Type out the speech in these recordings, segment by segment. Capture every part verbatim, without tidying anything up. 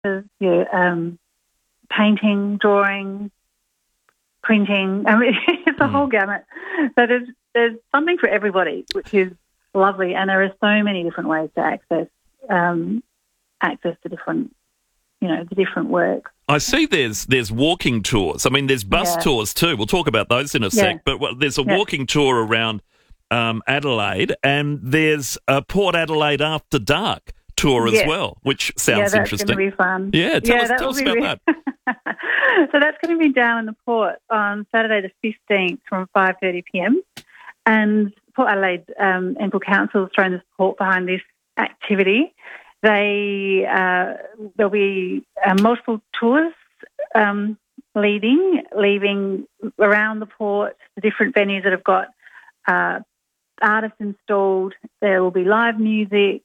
There's your um, painting, drawing, printing. I mean, it's a mm. whole gamut. So there's there's something for everybody, which is lovely. And there are so many different ways to access um, access to different, you know, the different work. I see there's there's walking tours. I mean, there's bus yeah. tours too. We'll talk about those in a sec. Yeah. But well, there's a yeah. walking tour around um, Adelaide, and there's a Port Adelaide After Dark tour as yeah. well, which sounds yeah, that's interesting. Going to be fun. Yeah, tell yeah, us, that tell will us be about really... that. So that's going to be down in the port on Saturday the fifteenth from five thirty p.m. And Port Adelaide um, and Port Council has thrown the support behind this activity. They uh, there'll be uh, multiple tours um, leading, leaving around the port, the different venues that have got uh, artists installed. There will be live music.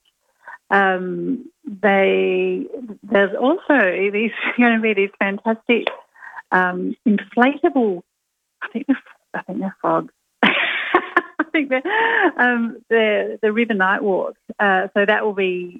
Um, they there's also these going to be these fantastic um, inflatable. I think they're, I think they're frogs. I think they're um, the the River Night Walk. Uh, so that will be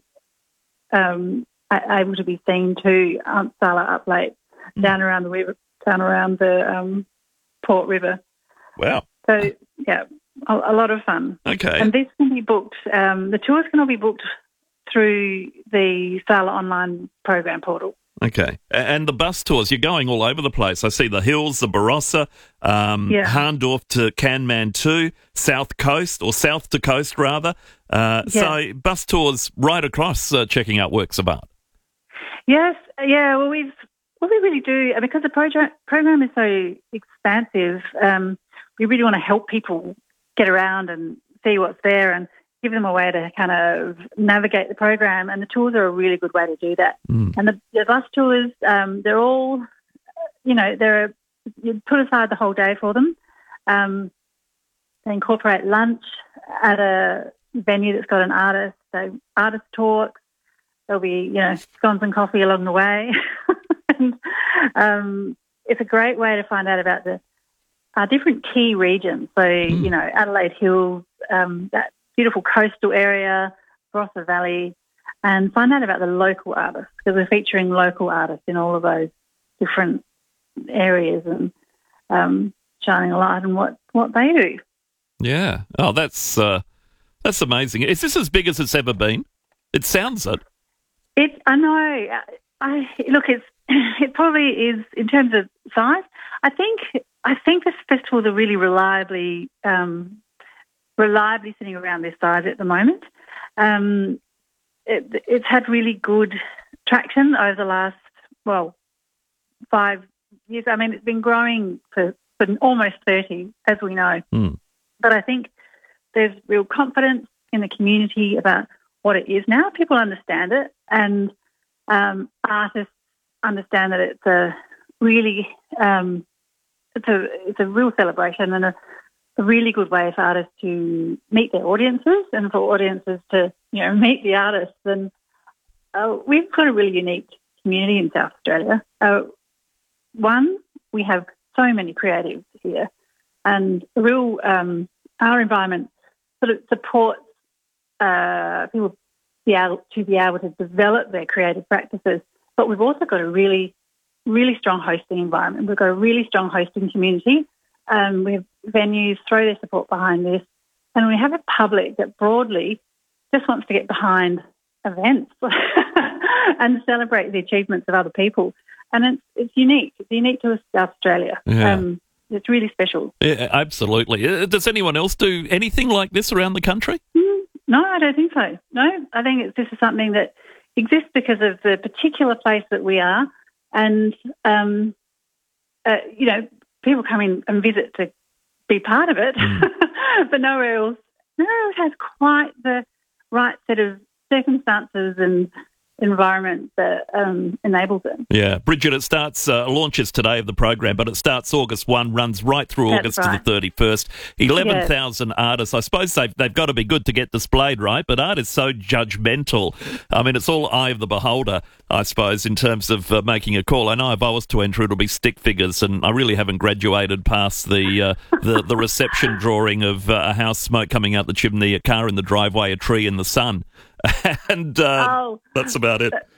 um, able to be seen too. Um, Sala up late down around the river, down around the um, Port River. Wow. So yeah, a, a lot of fun. Okay. And this can be booked. Um, the tours can all be booked through the Sala online program portal. Okay. And the bus tours, you're going all over the place. I see the Hills, the Barossa, um, yeah. Harndorf to Kanmantoo, South Coast, or South to Coast rather. Uh, yeah. So bus tours right across uh, checking out works of art. Yes. Yeah, well, we've, what we really do, because the program, program is so expansive, um, we really want to help people get around and see what's there and give them a way to kind of navigate the program, and the tours are a really good way to do that. Mm. And the, the bus tours, um, they're all, you know, they're you put aside the whole day for them. Um, they incorporate lunch at a venue that's got an artist, so artist talks. There'll be, you know, scones and coffee along the way. and um, it's a great way to find out about the uh, different key regions. So, mm. you know, Adelaide Hills, um, that beautiful coastal area, Barossa Valley, and find out about the local artists, because we're featuring local artists in all of those different areas and um, shining a light on what, what they do. Yeah. Oh, that's uh, that's amazing. Is this as big as it's ever been? It sounds it. It. I know. I look. It's it probably is in terms of size. I think I think the festivals are really reliably. Um, reliably sitting around this size at the moment. Um, it, it's had really good traction over the last, well, five years. I mean, it's been growing for, for almost thirty, as we know. Mm. But I think there's real confidence in the community about what it is now. People understand it, and um, artists understand that it's a really, um, it's a it's a real celebration and a a really good way for artists to meet their audiences and for audiences to, you know, meet the artists. And uh, we've got a really unique community in South Australia. Uh, one, we have so many creatives here, and a real um, our environment sort of supports uh, people be able to be able to develop their creative practices. But we've also got a really, really strong hosting environment. We've got a really strong hosting community. Um, we have venues throw their support behind this, and we have a public that broadly just wants to get behind events and celebrate the achievements of other people. And it's it's unique. It's unique to South Australia. Yeah. Um, it's really special. Yeah, absolutely. Uh, Does anyone else do anything like this around the country? Mm, no, I don't think so. No, I think it's, this is something that exists because of the particular place that we are, and um, uh, you know. People come in and visit to be part of it, mm. but nowhere else, nowhere else has quite the right set of circumstances and environment that um, enables it. Yeah. Bridget, it starts, uh, launches today of the program, but it starts August first, runs right through That's August right. to the thirty-first. eleven thousand yes. artists. I suppose they've, they've got to be good to get displayed, right? But art is so judgmental. I mean, it's all eye of the beholder, I suppose, in terms of uh, making a call. I know if I was to enter, it'll be stick figures, and I really haven't graduated past the uh, the, the reception drawing of uh, a house, smoke coming out the chimney, a car in the driveway, a tree in the sun. and uh, oh, that's about it.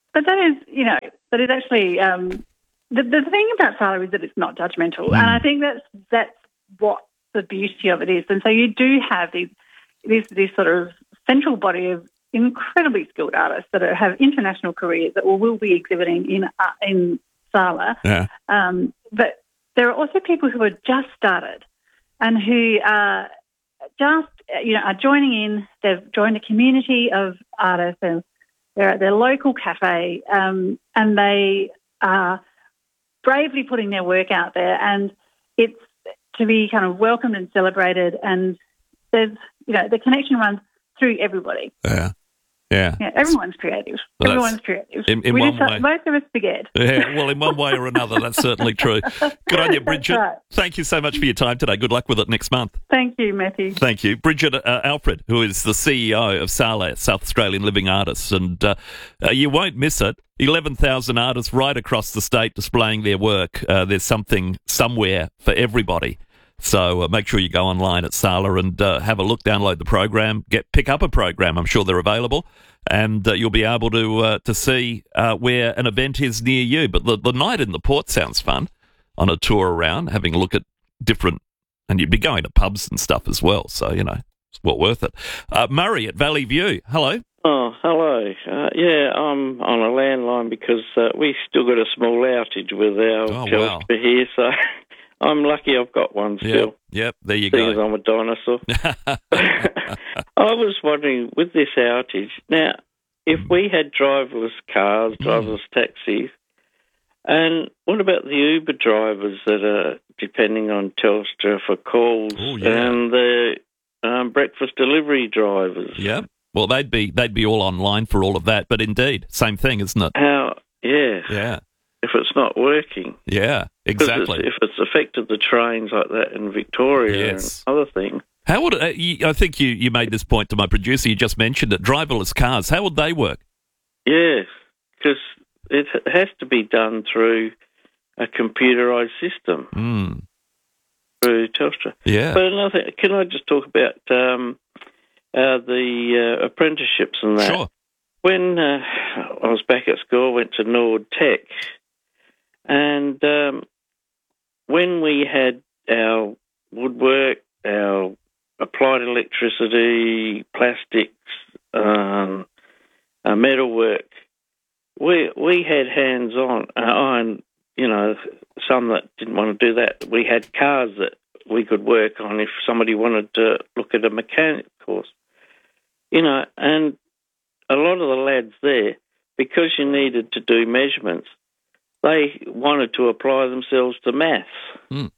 but that is, you know, that is actually um, the the thing about Sala is that it's not judgmental, mm. and I think that's that's what the beauty of it is. And so you do have these this this sort of central body of incredibly skilled artists that are, have international careers that will, will be exhibiting in uh, in Sala. Yeah. Um, but there are also people who are just started and who are just, you know, are joining in. They've joined a community of artists and they're at their local cafe um, and they are bravely putting their work out there, and it's to be kind of welcomed and celebrated, and there's, you know, the connection runs through everybody. Yeah. Yeah. Yeah, everyone's creative. Well, everyone's creative. In, in we one just, way. Most of us forget. Yeah, well, in one way or another, that's certainly true. Good on you, Bridget. Right. Thank you so much for your time today. Good luck with it next month. Thank you, Matthew. Thank you. Bridget uh, Alfred, who is the C E O of Sala, South Australian Living Artists, and uh, uh, you won't miss it. eleven thousand artists right across the state displaying their work. Uh, there's something somewhere for everybody. So uh, make sure you go online at Sala and uh, have a look, download the program, get pick up a program. I'm sure they're available, and uh, you'll be able to uh, to see uh, where an event is near you. But the, the night in the port sounds fun, on a tour around, having a look at different, and you'd be going to pubs and stuff as well. So, you know, it's well worth it. Uh, Murray at Valley View, hello. Oh, hello. Uh, yeah, I'm on a landline because uh, we still got a small outage with our Oh, Telstra wow. here, so I'm lucky I've got one still. Yep, yep, there you Seeing as go. I'm a dinosaur. I was wondering, with this outage, now, if we had driverless cars, driverless taxis, and what about the Uber drivers that are depending on Telstra for calls, Oh, yeah. and the um, breakfast delivery drivers? Yep. Well, they'd be they'd be all online for all of that, but indeed, same thing, isn't it? How, yeah, Yeah, if it's not working. yeah, 'Cause exactly. It's, if it's affected the trains like that in Victoria Yes. and other things. How would uh, you, I think you, you made this point to my producer? You just mentioned it. Driverless cars. How would they work? Yes, because it has to be done through a computerised system Mm. through Telstra. Yeah. But another thing, can I just talk about um, uh, the uh, apprenticeships and that? Sure. When uh, I was back at school, I went to Nord Tech, and um, when we had our woodwork, our applied electricity, plastics, um, uh, metalwork, we we had hands on, uh, and you know, some that didn't want to do that. We had cars that we could work on if somebody wanted to look at a mechanic course, you know, and a lot of the lads there, because you needed to do measurements, they wanted to apply themselves to maths. Mm.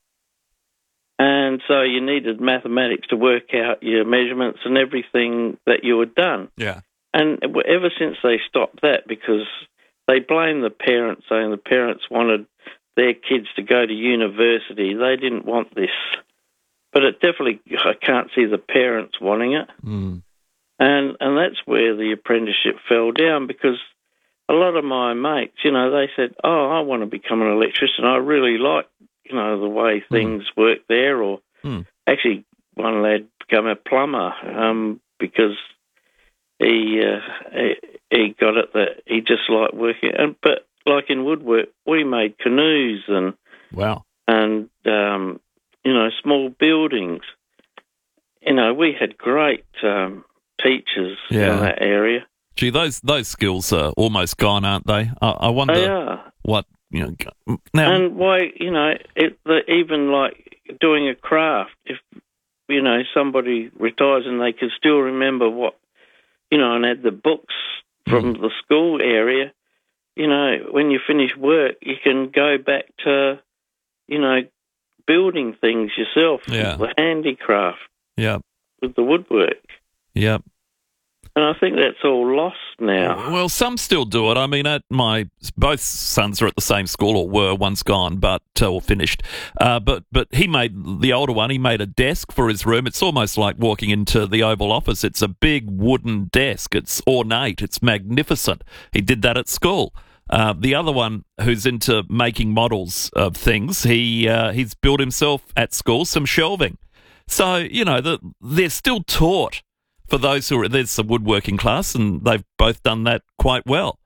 And so you needed mathematics to work out your measurements and everything that you had done. Yeah. And ever since they stopped that, because they blamed the parents, saying the parents wanted their kids to go to university, they didn't want this. But it definitely, I can't see the parents wanting it. Mm. And and that's where the apprenticeship fell down, because a lot of my mates, you know, they said, oh, I want to become an electrician. I really like, you know, the way things mm. work there. Or mm. actually one lad became a plumber um, because he, uh, he he got it that he just liked working. And, but like in woodwork, we made canoes and, Wow. and um, you know, small buildings. You know, we had great um, teachers Yeah. in that area. Gee, those those skills are almost gone, aren't they? I, I wonder They are. what you know. g- Now, And why, you know, it, the, even like doing a craft, if, you know, somebody retires and they can still remember what, you know, and had the books from Mm. the school area, you know, when you finish work, you can go back to, you know, building things yourself, Yeah. the handicraft yeah, with the woodwork. yeah. And I think that's all lost now. Well, some still do it. I mean, at my both sons are at the same school, or were. One's gone, but uh, or finished. Uh, but but he made the older one. He made a desk for his room. It's almost like walking into the Oval Office. It's a big wooden desk. It's ornate. It's magnificent. He did that at school. Uh, the other one, who's into making models of things, he uh, he's built himself at school some shelving. So you know, the, they're still taught. For those who are, there's a woodworking class, and they've both done that quite well.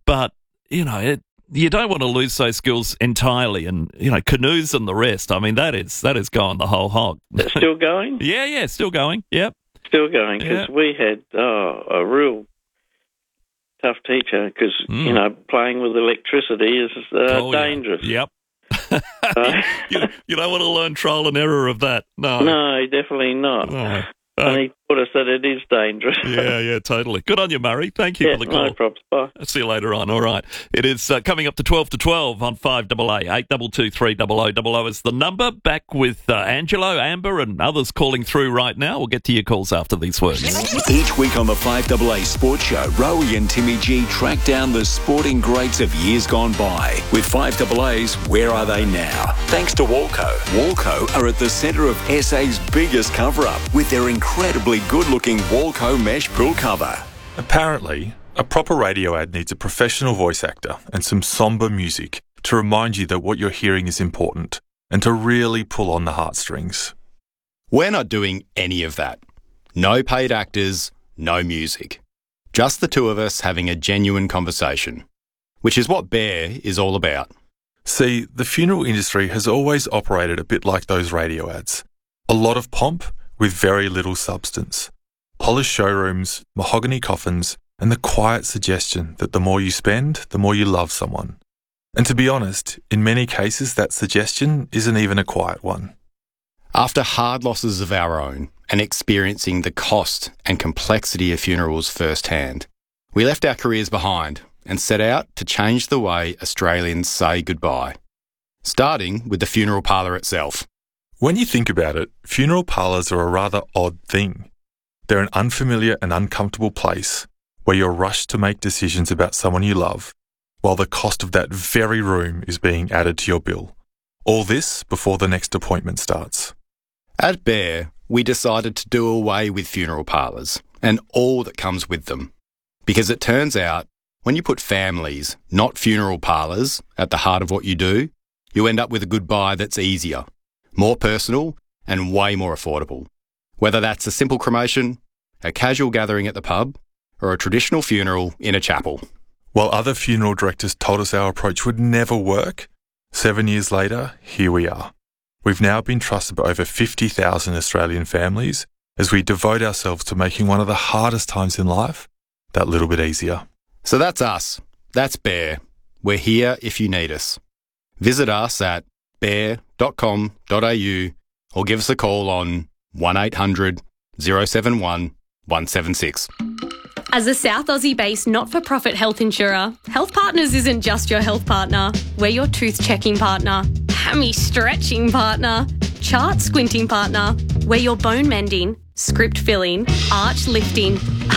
but, you know, it, you don't want to lose those skills entirely. And, you know, canoes and the rest, I mean, that is that is going the whole hog. That's still going? yeah, yeah, still going. Yep. Still going, because yeah. we had oh, a real tough teacher, because, mm. you know, playing with electricity is uh, oh, dangerous. Yeah. Yep. uh, you, you don't want to learn trial and error of that. No. No, definitely not. No. Uh, and he taught us that it is dangerous. yeah, yeah, totally. Good on you, Murray. Thank you yeah, for the call. No problems. Bye. I'll see you later on. All right. It is uh, coming up to twelve to twelve on five A A. eight two two three double oh double oh is the number. Back with uh, Angelo, Amber and others calling through right now. We'll get to your calls after these words. Each week on the five A A Sports Show, Rowie and Timmy G track down the sporting greats of years gone by. With five A A's Where Are They Now? Thanks to Walco. Walco are at the centre of S A's biggest cover-up with their incredibly good-looking Walco mesh pool cover. Apparently, a proper radio ad needs a professional voice actor and some sombre music to remind you that what you're hearing is important and to really pull on the heartstrings. We're not doing any of that. No paid actors, no music. Just the two of us having a genuine conversation, which is what Bear is all about. See, the funeral industry has always operated a bit like those radio ads. A lot of pomp with very little substance. Polished showrooms, mahogany coffins, and the quiet suggestion that the more you spend, the more you love someone. And to be honest, in many cases that suggestion isn't even a quiet one. After hard losses of our own and experiencing the cost and complexity of funerals firsthand, we left our careers behind and set out to change the way Australians say goodbye, starting with the funeral parlour itself. When you think about it, funeral parlours are a rather odd thing. They're an unfamiliar and uncomfortable place where you're rushed to make decisions about someone you love, while the cost of that very room is being added to your bill. All this before the next appointment starts. At Bear, we decided to do away with funeral parlours and all that comes with them. Because it turns out, when you put families, not funeral parlours, at the heart of what you do, you end up with a goodbye that's easier, more personal and way more affordable. Whether that's a simple cremation, a casual gathering at the pub, or a traditional funeral in a chapel. While other funeral directors told us our approach would never work, seven years later, here we are. We've now been trusted by over fifty thousand Australian families as we devote ourselves to making one of the hardest times in life that little bit easier. So that's us. That's Bear. We're here if you need us. Visit us at bear dot com dot a u or give us a call on one eight hundred oh seven one one seven six. As a South Aussie-based not-for-profit health insurer, Health Partners isn't just your health partner. We're your tooth-checking partner, hammy-stretching partner, chart-squinting partner. We're your bone-mending, script-filling, arch-lifting,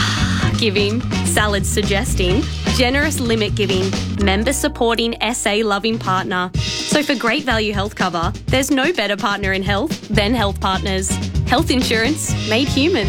giving, salad-suggesting, generous limit-giving, member-supporting, S A-loving partner. So for great value health cover, there's no better partner in health than Health Partners. Health insurance made human.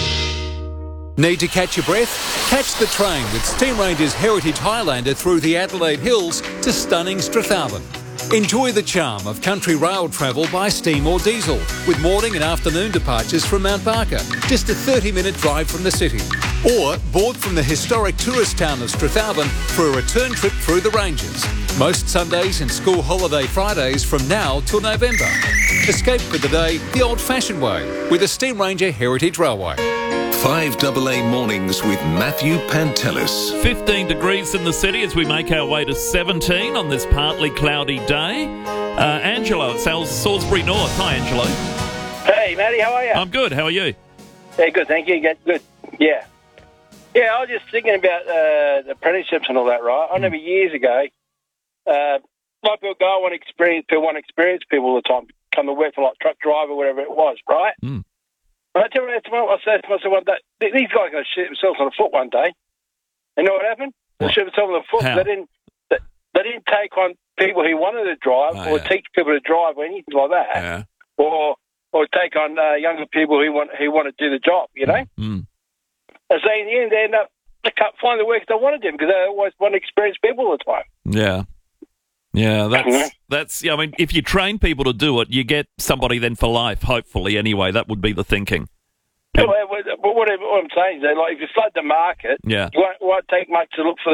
Need to catch your breath? Catch the train with Steam Ranger's Heritage Highlander through the Adelaide Hills to stunning Strathalbyn. Enjoy the charm of country rail travel by steam or diesel, with morning and afternoon departures from Mount Barker, just a thirty minute drive from the city. Or board from the historic tourist town of Strathalbyn for a return trip through the Ranges. Most Sundays and school holiday Fridays from now till November. Escape for the day the old-fashioned way with the Steam Ranger Heritage Railway. five A A Mornings with Matthew Pantelis. fifteen degrees in the city as we make our way to seventeen on this partly cloudy day. Uh, Angelo at Sal- Salisbury North. Hi, Angelo. Hey, Matty, how are you? I'm good. How are you? Yeah, good, thank you. Good, good. Yeah. Yeah, I was just thinking about uh, the apprenticeships and all that, right? I remember years ago, uh, like people go, I want experience, people want experienced people all the time, come to work for like truck driver, whatever it was, right? Mm. And I tell you, I said to myself one day, these guys are going to shoot themselves on the foot one day. You know what happened? They What? shoot themselves on the foot. How? They didn't. They, they didn't take on people who wanted to drive, Oh, or yeah. teach people to drive, or anything like that, Yeah. or or take on uh, younger people who want who want to do the job. You know. Mm. And so in the end, they end up they can't find the work they want to do because they always want experienced people all the time. Yeah. Yeah, that's, Mhm. that's, yeah, I mean, if you train people to do it, you get somebody then for life, hopefully, anyway. That would be the thinking. But what, what, what I'm saying is that, like, if you flood the market, Yeah. it won't, it won't take much to look for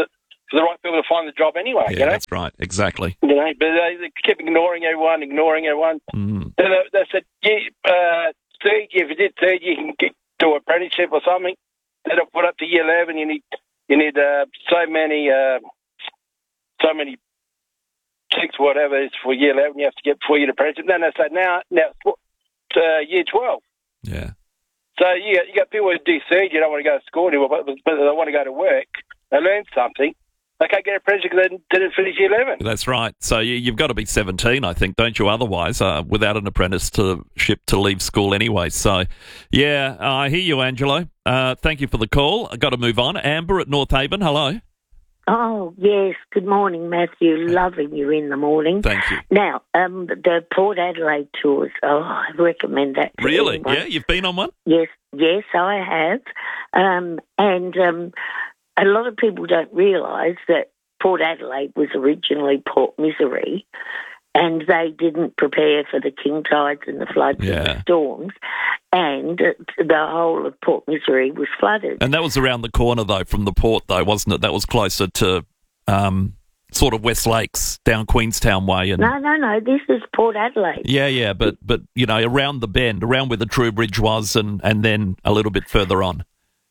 for the right people to find the job anyway. Yeah, you know, that's right. Exactly. You know, but they, they kept ignoring everyone, ignoring everyone. Mm. Then they, they said, yeah, uh, third year, if you did third year, you can get to an apprenticeship or something. Then they'll put up to year eleven. You need you need uh, so many uh, so many ticks, whatever it is for year eleven. You have to get before you get apprenticeship. Then they say now now it's uh, year twelve. Yeah. So you got, you got people who do third. You don't want to go to school anymore, but, but they want to go to work. They learn something. They can't get an apprenticeship because they didn't finish year eleven. That's right. So you, you've got to be seventeen, I think, don't you? Otherwise, uh, without an apprenticeship to leave school anyway. So, yeah, uh, I hear you, Angelo. Uh, thank you for the call. I've got to move on. Amber at North Haven, hello. Oh, yes. Good morning, Matthew. Loving you in the morning. Thank you. Now, um, the Port Adelaide tours, oh, I recommend that to Really? anyone. Yeah, you've been on one? Yes, yes, I have. Um, and um, a lot of people don't realise that Port Adelaide was originally Port Misery, and they didn't prepare for the king tides and the floods Yeah. and the storms, and the whole of Port Misery was flooded. And that was around the corner, though, from the port, though, wasn't it? That was closer to um, sort of West Lakes, down Queenstown Way. And No, no, no, this is Port Adelaide. Yeah, yeah, but, but you know, around the bend, around where the True Bridge was, and, and then a little bit further on.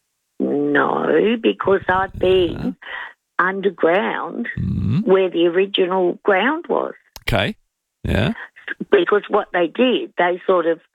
No, because I've been underground Mm-hmm. where the original ground was. Okay, yeah. Because what they did, they sort of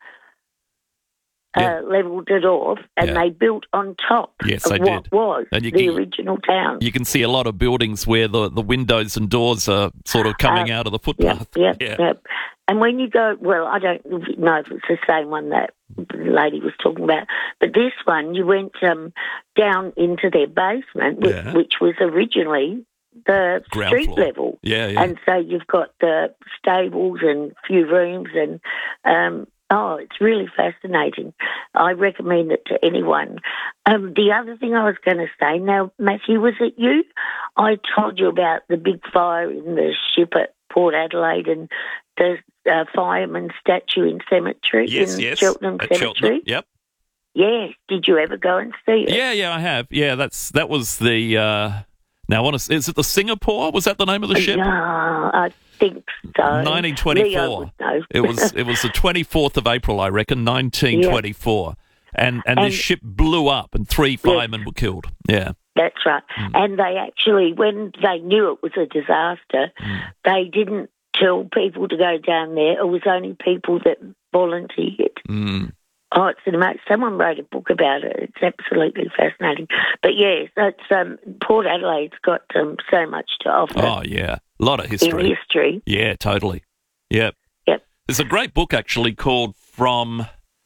uh, Yeah. levelled it off and Yeah. they built on top Yes, of they what did. was And you the can- original town. You can see a lot of buildings where the, the windows and doors are sort of coming Uh, out of the Yep, footpath. yep, yeah. yep. And when you go, well, I don't know if it's the same one that the lady was talking about, but this one, you went um, down into their basement, which, Yeah. which was originally the Ground street floor. level. Yeah, yeah. And so you've got the stables and a few rooms and, um, oh, it's really fascinating. I recommend it to anyone. Um, the other thing I was going to say, now, Matthew, was it you? I told you about the big fire in the ship at Port Adelaide and the uh, fireman statue in cemetery, Yes, in yes. Cheltenham At Cemetery. Cheltenham, yep. Yes. Did you ever go and see it? Yeah, yeah, I have. Yeah, that's that was the. Uh, now, I want to, is it the Singapore? Was that the name of the ship? Yeah, I think so. nineteen Leo twenty-four. would know. It was it was the twenty-fourth of April, I reckon, nineteen twenty-four. And and, And- this ship blew up and three firemen were killed. Yeah. That's right. Mm. And they actually, when they knew it was a disaster, Mm. they didn't tell people to go down there. It was only people that volunteered. Mm. Oh, it's an amazing. Someone wrote a book about it. It's absolutely fascinating. But yes, that's um, Port Adelaide's got um, so much to offer Oh, yeah. A lot of in history. history. Yeah, totally. Yep. Yep. There's a great book actually called From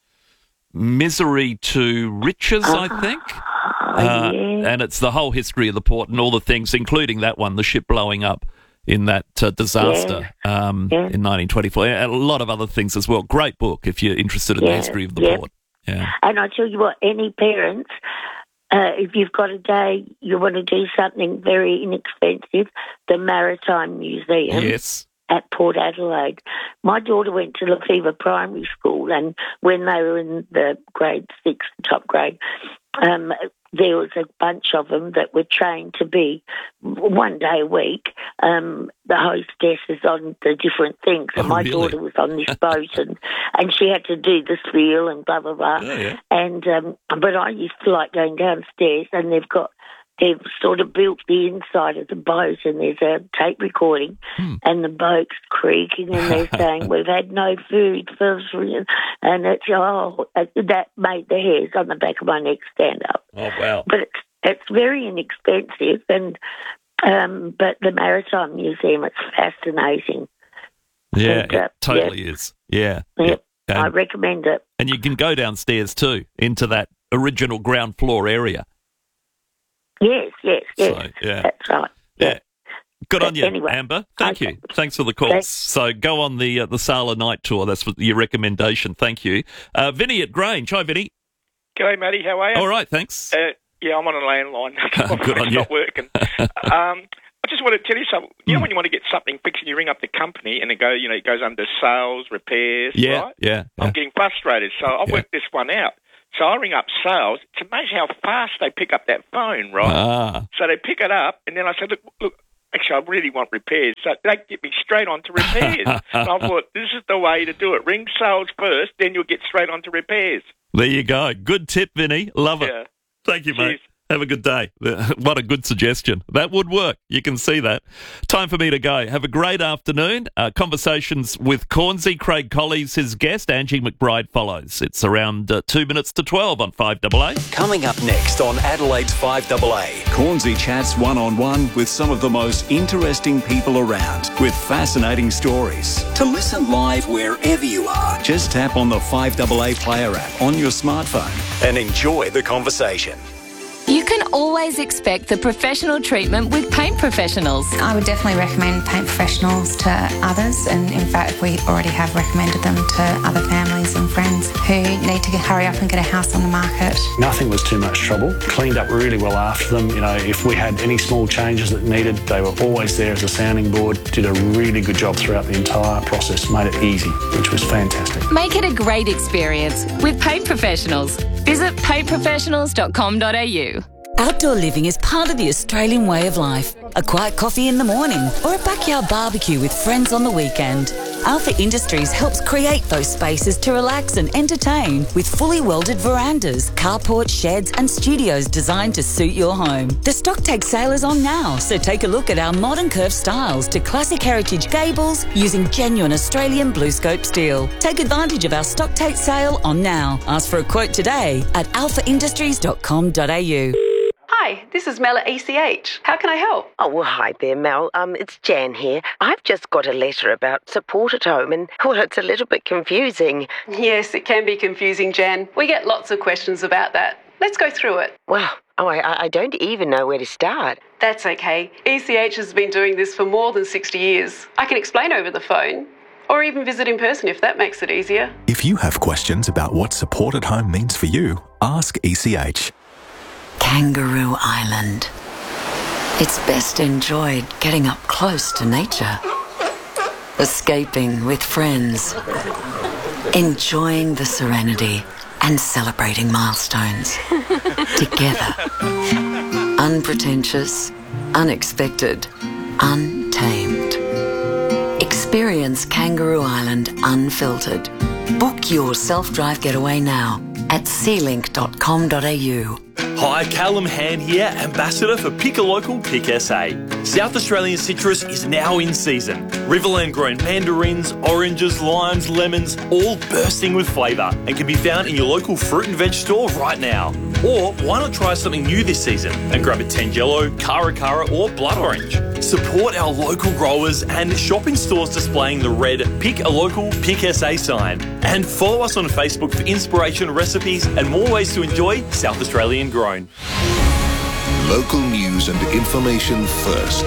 Misery to Riches, I think. Oh, Uh, yeah. And it's the whole history of the port and all the things, including that one, the ship blowing up in that uh, disaster um, Yeah. in nineteen twenty-four. And a lot of other things as well. Great book if you're interested in the Yeah, history of the yeah. port. Yeah. And I tell you what, any parents, uh, if you've got a day, you want to do something very inexpensive, the Maritime Museum Yes. at Port Adelaide. My daughter went to Lefevre Primary School, and when they were in the grade six, top grade, um, there was a bunch of them that were trained to be one day a week. Um, the hostesses on the different things. And Oh, my really? daughter was on this boat, and, and she had to do the spiel and blah, blah, blah. Oh, yeah. And um, but I used to like going downstairs, and they've got they've sort of built the inside of the boat, and there's a tape recording, Hmm. and the boat's creaking, and they're saying we've had no food for three, and it's oh that made the hairs on the back of my neck stand up. Oh, wow. But it's it's very inexpensive, and um, but the Maritime Museum, it's fascinating. Yeah, And, uh, it totally is. Yeah. Yeah. yeah. I And, recommend it. and you can go downstairs too into that original ground floor area. Yes, yes, yes. So, yeah. That's right. Yeah. Good on But you, anyway, Amber. Thank okay. you. Thanks for the call. Thanks. So go on the uh, the Sala night tour. That's what your recommendation. Thank you. Uh, Vinny at Grange. Hi, Vinny. G'day, Matty. How are you? All right, thanks. Uh, yeah, I'm on a landline. Good on it's you. not working. um, I just want to tell you something. You know when you want to get something fixed and you ring up the company and it go, you know, it goes under sales, repairs, Yeah, right? yeah, yeah. I'm getting frustrated. So I've Yeah. worked this one out. So I ring up sales. It's amazing how fast they pick up that phone, right? Ah. So they pick it up, and then I said, look, look, actually, I really want repairs. So they get me straight on to repairs. And I thought, this is the way to do it. Ring sales first, then you'll get straight on to repairs. There you go. Good tip, Vinny. Love it. Yeah. Thank you, Cheers. mate. Have a good day. What a good suggestion. That would work. You can see that. Time for me to go. Have a great afternoon. Uh, conversations with Cornsey. Craig Colley's his guest. Angie McBride follows. It's around uh, two minutes to twelve on five A A. Coming up next on Adelaide's five A A. Cornsey chats one-on-one with some of the most interesting people around with fascinating stories. To listen live wherever you are, just tap on the five A A player app on your smartphone and enjoy the conversation. You can always expect the professional treatment with Paint Professionals. I would definitely recommend Paint Professionals to others, and in fact we already have recommended them to other families and friends who need to hurry up and get a house on the market. Nothing was too much trouble. Cleaned up really well after them. You know, if we had any small changes that needed, they were always there as a sounding board. Did a really good job throughout the entire process. Made it easy, which was fantastic. Make it a great experience with Paint Professionals. Visit paint professionals dot com dot a u. Outdoor living is part of the Australian way of life. A quiet coffee in the morning or a backyard barbecue with friends on the weekend. Alpha Industries helps create those spaces to relax and entertain with fully welded verandas, carports, sheds and studios designed to suit your home. The Stocktake sale is on now, so take a look at our modern curved styles to classic heritage gables using genuine Australian BlueScope steel. Take advantage of our Stocktake sale on now. Ask for a quote today at alpha industries dot com dot a u. Hi, this is Mel at E C H. How can I help? Oh, well, hi there, Mel. Um, it's Jan here. I've just got a letter about support at home and, well, it's a little bit confusing. Yes, it can be confusing, Jan. We get lots of questions about that. Let's go through it. Wow. Oh, I, I don't even know where to start. That's okay. E C H has been doing this for more than sixty years. I can explain over the phone, or even visit in person if that makes it easier. If you have questions about what support at home means for you, ask E C H. Kangaroo Island. It's best enjoyed getting up close to nature, escaping with friends, enjoying the serenity and celebrating milestones together. Unpretentious, unexpected, untamed. Experience Kangaroo Island unfiltered. Book your self-drive getaway now at sea link dot com dot a u. Hi, Callum Hand here, Ambassador for Pick a Local, Pick S A. South Australian citrus is now in season. Riverland grown mandarins, oranges, limes, lemons, all bursting with flavour and can be found in your local fruit and veg store right now. Or why not try something new this season and grab a Tangelo, Cara Cara or Blood Orange. Support our local growers and shop in stores displaying the red Pick a Local, Pick S A sign. And follow us on Facebook for inspiration, recipes and more ways to enjoy South Australian grown. Local news and information first.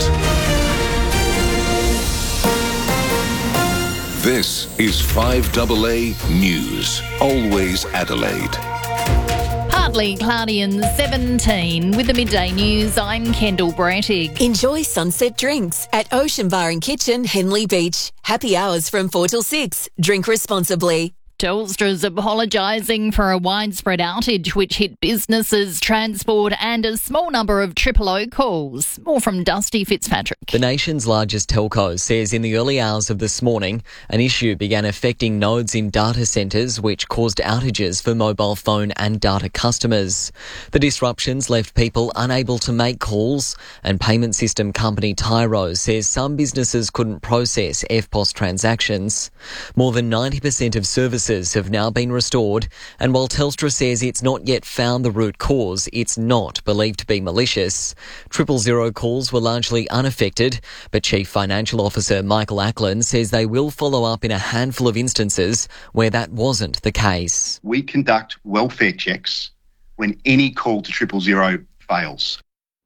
This is five A A News. Always Adelaide. Partly cloudy and seventeen. With the midday news, I'm Kendall Brattig. Enjoy sunset drinks at Ocean Bar and Kitchen, Henley Beach. Happy hours from four till six. Drink responsibly. Telstra's apologising for a widespread outage which hit businesses, transport and a small number of triple O calls. More from Dusty Fitzpatrick. The nation's largest telco says in the early hours of this morning, an issue began affecting nodes in data centres which caused outages for mobile phone and data customers. The disruptions left people unable to make calls, and payment system company Tyro says some businesses couldn't process F P O S transactions. More than ninety percent of services have now been restored, and while Telstra says it's not yet found the root cause, it's not believed to be malicious. Triple zero calls were largely unaffected, but Chief Financial Officer Michael Ackland says they will follow up in a handful of instances where that wasn't the case. We conduct welfare checks when any call to triple zero fails.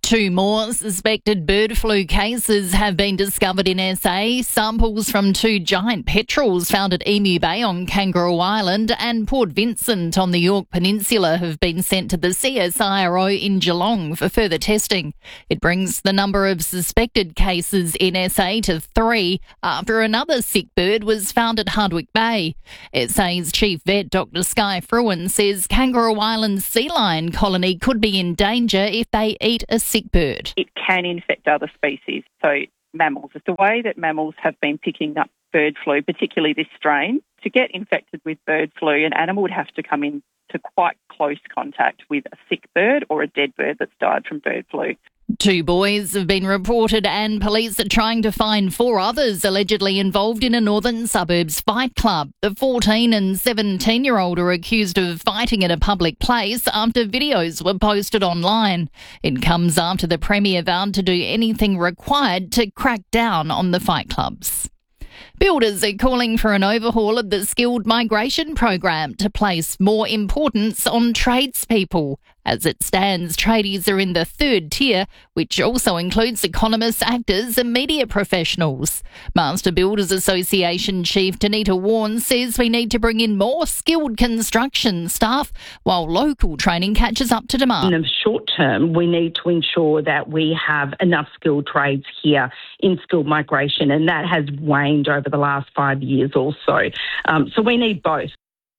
Two more suspected bird flu cases have been discovered in S A. Samples from two giant petrels found at Emu Bay on Kangaroo Island and Port Vincent on the York Peninsula have been sent to the C S I R O in Geelong for further testing. It brings the number of suspected cases in S A to three after another sick bird was found at Hardwick Bay. S A's chief vet, Doctor Sky Fruin, says Kangaroo Island's sea lion colony could be in danger if they eat a sick bird. It can infect other species, so mammals. It's the way that mammals have been picking up bird flu, particularly this strain. To get infected with bird flu, an animal would have to come into quite close contact with a sick bird or a dead bird that's died from bird flu. Two boys have been reported and police are trying to find four others allegedly involved in a northern suburbs fight club. The fourteen and seventeen-year-old are accused of fighting at a public place after videos were posted online. It comes after the Premier vowed to do anything required to crack down on the fight clubs. Builders are calling for an overhaul of the skilled migration program to place more importance on tradespeople. As it stands, tradies are in the third tier, which also includes economists, actors and media professionals. Master Builders Association Chief Danita Warren says we need to bring in more skilled construction staff while local training catches up to demand. In the short term, we need to ensure that we have enough skilled trades here in skilled migration, and that has waned over the last five years or so. Um, so we need both.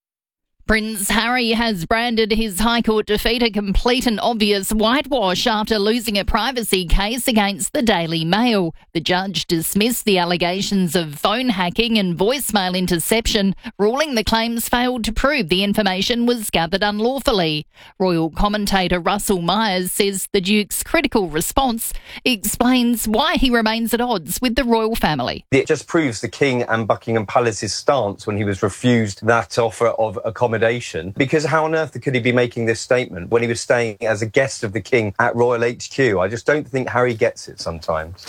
Prince Harry has branded his High Court defeat a complete and obvious whitewash after losing a privacy case against the Daily Mail. The judge dismissed the allegations of phone hacking and voicemail interception, ruling the claims failed to prove the information was gathered unlawfully. Royal commentator Russell Myers says the Duke's critical response explains why he remains at odds with the royal family. It just proves the King and Buckingham Palace's stance when he was refused that offer of accommodation. Because how on earth could he be making this statement when he was staying as a guest of the King at Royal H Q? I just don't think Harry gets it sometimes.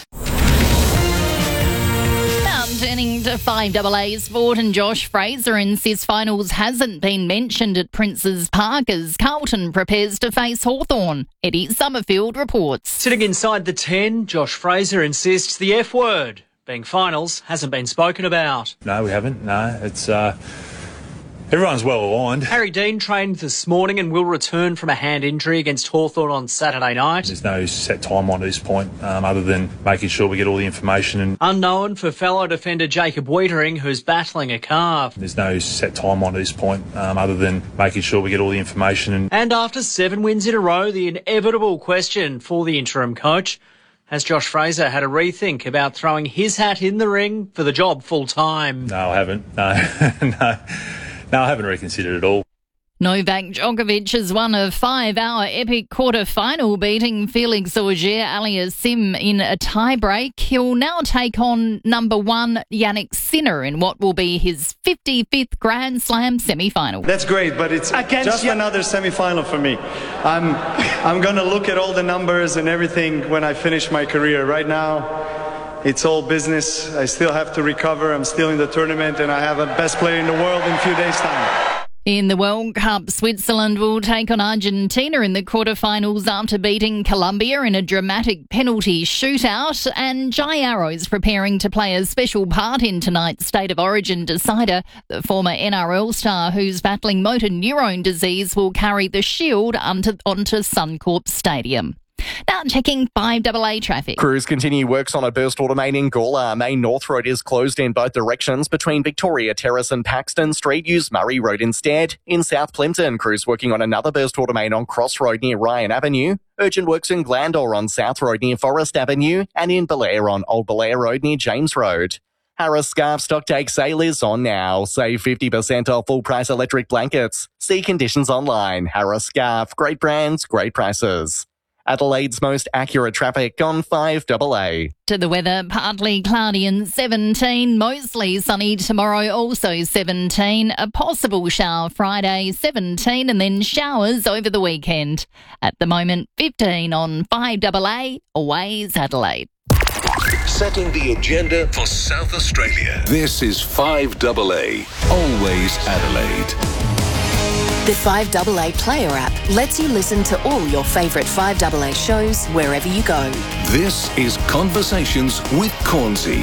Now turning to five double A sport, and Josh Fraser insists finals hasn't been mentioned at Princes Park as Carlton prepares to face Hawthorn. Eddie Summerfield reports. Sitting inside the ten, Josh Fraser insists the F word, being finals, hasn't been spoken about. No, we haven't. No, it's... uh Everyone's well aligned. Harry Dean trained this morning and will return from a hand injury against Hawthorn on Saturday night. There's no set timeline at this point, um, other than making sure we get all the information. And unknown for fellow defender Jacob Wiedering, who's battling a calf. There's no set timeline at this point, um, other than making sure we get all the information. And, and after seven wins in a row, the inevitable question for the interim coach: has Josh Fraser had a rethink about throwing his hat in the ring for the job full time? No, I haven't. No, no. No, I haven't reconsidered it all. Novak Djokovic has won a five-hour epic quarter-final, beating Felix Auger-Aliassime in a tie-break. He'll now take on number one Jannik Sinner in what will be his fifty-fifth Grand Slam semi-final. That's great, but it's Against just you. another semi-final for me. I'm, I'm going to look at all the numbers and everything when I finish my career. Right now, it's all business. I still have to recover. I'm still in the tournament, and I have a best player in the world in a few days' time. In the World Cup, Switzerland will take on Argentina in the quarterfinals after beating Colombia in a dramatic penalty shootout. And Jai Arrow's preparing to play a special part in tonight's State of Origin decider. The former N R L star, who's battling motor neurone disease, will carry the shield onto, onto Suncorp Stadium. Now checking five double A traffic. Crews continue works on a burst water main in Gawler. Main North Road is closed in both directions between Victoria Terrace and Paxton Street. Use Murray Road instead. In South Plympton, crews working on another burst water main on Cross Road near Ryan Avenue. Urgent works in Glandore on South Road near Forest Avenue, and in Belair on Old Belair Road near James Road. Harris Scarf stock take sale is on now. Save fifty percent off full price electric blankets. See conditions online. Harris Scarf. Great brands, great prices. Adelaide's most accurate traffic on five double A. To the weather, partly cloudy and seventeen, mostly sunny tomorrow, also seventeen, a possible shower Friday, seventeen, and then showers over the weekend. At the moment, fifteen on five double A, always Adelaide. Setting the agenda for South Australia. This is five double A, always Adelaide. The five A A Player app lets you listen to all your favourite five A A shows wherever you go. This is Conversations with Cornsey.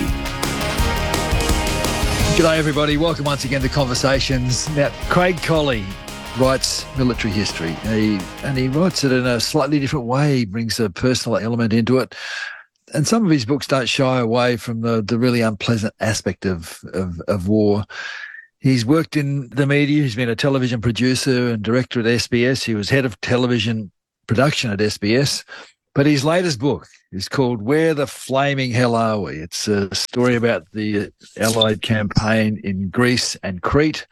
G'day everybody, welcome once again to Conversations. Now, Craig Colley writes military history, he, and he writes it in a slightly different way. He brings a personal element into it. And some of his books don't shy away from the, the really unpleasant aspect of, of, of war. He's worked in the media. He's been a television producer and director at S B S. He was head of television production at S B S. But his latest book is called Where the Flaming Hell Are We? It's a story about the Allied campaign in Greece and Crete,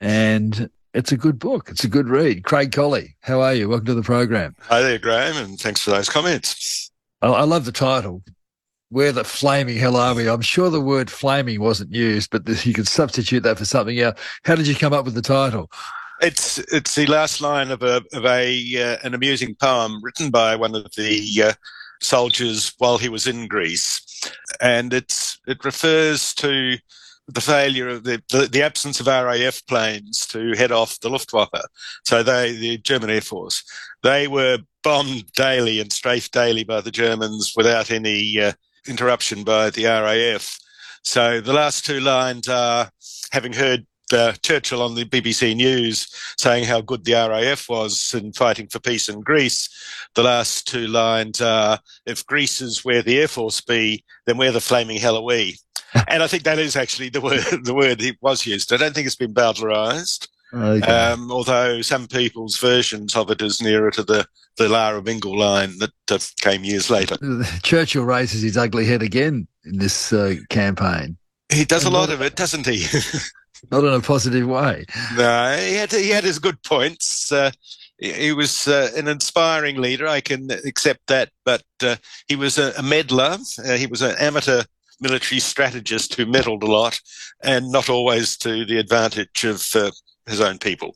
and it's a good book. It's a good read. Craig Colley, how are you? Welcome to the program. Hi there, Graham, and thanks for those comments. I, I love the title, Where the Flaming Hell Are We? I'm sure the word flaming wasn't used, but this, you could substitute that for something else. How did you come up with the title? It's it's the last line of a of a uh, an amusing poem written by one of the uh, soldiers while he was in Greece, and it's it refers to the failure of the, the the absence of R A F planes to head off the Luftwaffe. So they, the German Air Force, they were bombed daily and strafed daily by the Germans without any uh, interruption by the R A F. So the last two lines are, having heard Uh, Churchill on the B B C News saying how good the R A F was in fighting for peace in Greece. The last two lines are, if Greece is where the Air Force be, then where the flaming hell are we? And I think that is actually the word the word it was used. I don't think it's been bowdlerised, okay. um, although some people's versions of it is nearer to the, the Lara Bingle line that uh, came years later. Churchill raises his ugly head again in this uh, campaign. He does a lot of it, doesn't he? Not in a positive way. No, he had he had his good points. Uh, he, he was uh, an inspiring leader. I can accept that, but uh, he was a, a meddler. Uh, he was an amateur military strategist who meddled a lot, and not always to the advantage of uh, his own people.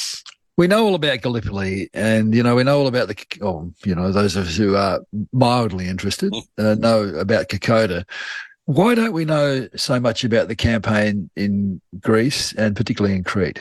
We know all about Gallipoli, and you know we know all about the. Oh, you know, those of us who are mildly interested uh, know about Kokoda. Why don't we know so much about the campaign in Greece and particularly in Crete?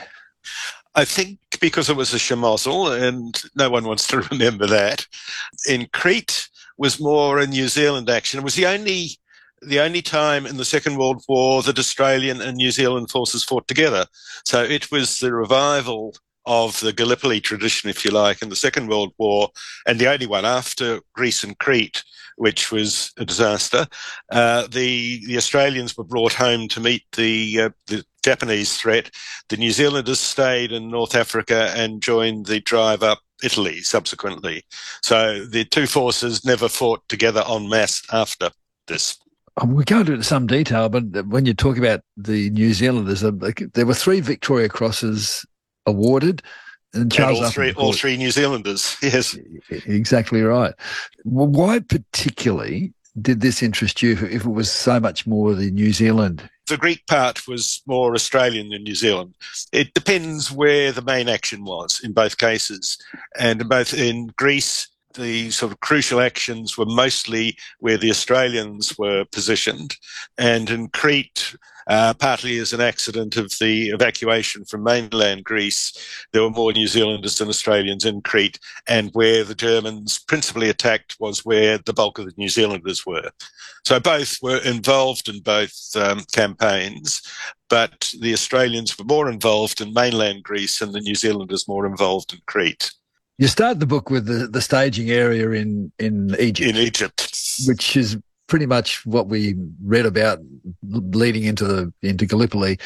I think because it was a shemozzle and no one wants to remember that. In Crete was more a New Zealand action. It was the only the only time in the Second World War that Australian and New Zealand forces fought together. So it was the revival of the Gallipoli tradition, if you like, in the Second World War, and the only one after Greece and Crete, which was a disaster. Uh, the the Australians were brought home to meet the uh, the Japanese threat. The New Zealanders stayed in North Africa and joined the drive up Italy subsequently. So the two forces never fought together en masse after this. We're going into some detail, but when you talk about the New Zealanders, there were three Victoria Crosses awarded. And, Charles and all, three, all three New Zealanders, yes. Exactly right. Well, why particularly did this interest you if it was so much more the New Zealand? The Greek part was more Australian than New Zealand. It depends where the main action was in both cases. And both in Greece, the sort of crucial actions were mostly where the Australians were positioned. And in Crete, Uh, partly as an accident of the evacuation from mainland Greece, there were more New Zealanders than Australians in Crete, and where the Germans principally attacked was where the bulk of the New Zealanders were. So both were involved in both um, campaigns, but the Australians were more involved in mainland Greece and the New Zealanders more involved in Crete. You start the book with the, the staging area in, in Egypt. In Egypt. Which is pretty much what we read about leading into the into Gallipoli.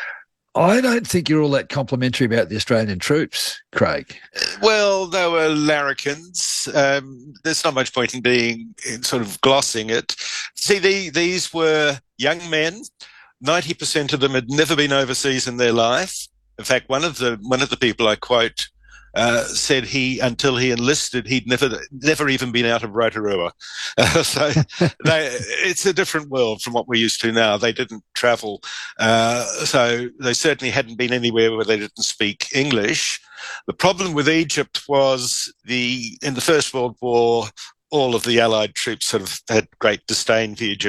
I don't think you're all that complimentary about the Australian troops, Craig. Well, they were larrikins. Um, there's not much point in being in sort of glossing it. See, the, these were young men. ninety percent of them had never been overseas in their life. In fact, one of the one of the people I quote Uh, said he, until he enlisted, he'd never, never even been out of Rotorua. Uh, so they, it's a different world from what we're used to now. They didn't travel. Uh, so they certainly hadn't been anywhere where they didn't speak English. The problem with Egypt was the, in the First World War, all of the Allied troops sort of had great disdain for the Egyptian